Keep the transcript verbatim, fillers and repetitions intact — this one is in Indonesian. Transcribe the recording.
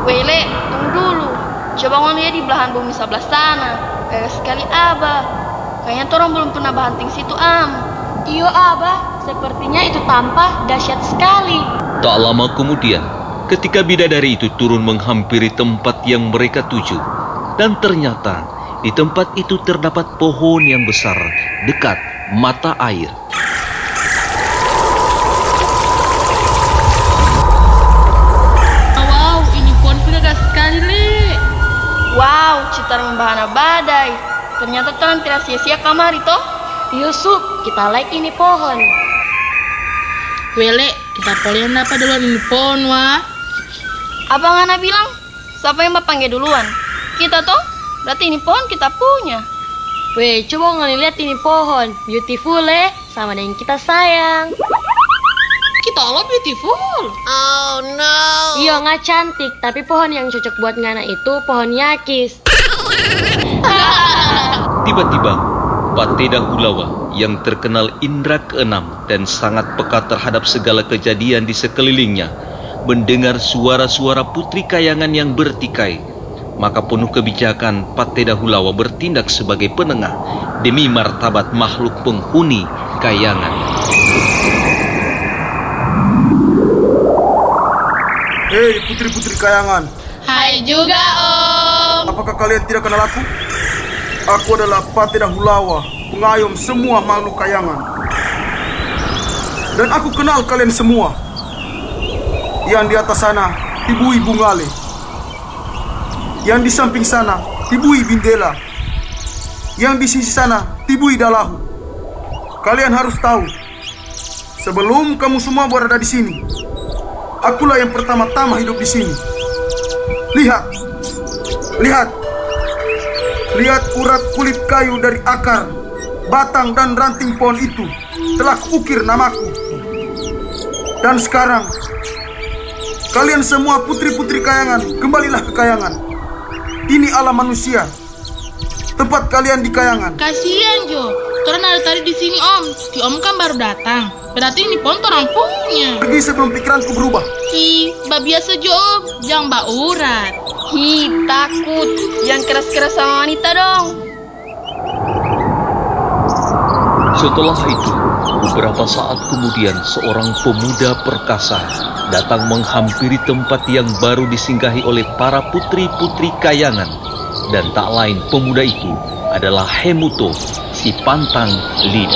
Wele, tunggu dulu. Coba ngeliat di belahan bumi sebelah sana. Gagah sekali Abah. Kayaknya orang belum pernah banting situ, Am. Iyo Abah, sepertinya itu tampak dahsyat sekali. Tak lama kemudian, ketika bidadari itu turun menghampiri tempat yang mereka tuju, dan ternyata di tempat itu terdapat pohon yang besar dekat mata air. Wow, ini pohon gagah sekali, Le. Wow, citar membahana badai. Ternyata orang tidak sia-sia kamari toh. Yusuf, kita like ini pohon. Wele, kita polian apa duluan ini pohon, wah. Abang Ana bilang, siapa yang panggil duluan? Kita toh? Berarti ini pohon kita punya. Weh, coba ngeliat ini pohon. Beautiful, Le. Sama dengan kita sayang. Kita lo beautiful. Oh no. Iya, nggak cantik. Tapi pohon yang cocok buat Ngana itu pohon yakis. Tiba-tiba, Pateda Hulawa yang terkenal indra keenam dan sangat peka terhadap segala kejadian di sekelilingnya mendengar suara-suara putri kayangan yang bertikai. Maka penuh kebijakan Pateda Hulawa bertindak sebagai penengah demi martabat makhluk penghuni kayangan. Hei putri-putri kayangan. Hai juga, Om. Apakah kalian tidak kenal aku? Aku adalah Pateda Hulawa, pengayom semua makhluk kayangan. Dan aku kenal kalian semua. Yang di atas sana, Ibu-Ibu Ngale. Yang di samping sana, Tibui Bindela. Yang di sisi sana, Tibui Dalahu. Kalian harus tahu, sebelum kamu semua berada di sini, akulah yang pertama-tama hidup di sini. Lihat, lihat, lihat urat kulit kayu dari akar, batang dan ranting pohon itu telah kuukir namaku. Dan sekarang, kalian semua putri-putri kayangan, kembalilah ke kayangan. Ini alam manusia, tempat kalian di kayangan. Kasihan Jo, Toran ada tadi di sini Om. Ki Om kan baru datang. Berarti ini pohon Toran punya. Pergi sebelum pikiranku berubah. Hi, mbak biasa Jo Om, jangan mbak urat. Hi, takut. Jangan keras-keras sama wanita dong. Setelah itu, beberapa saat kemudian seorang pemuda perkasa datang menghampiri tempat yang baru disinggahi oleh para putri-putri kayangan. Dan tak lain pemuda itu adalah Hemuto, si pantang lidah.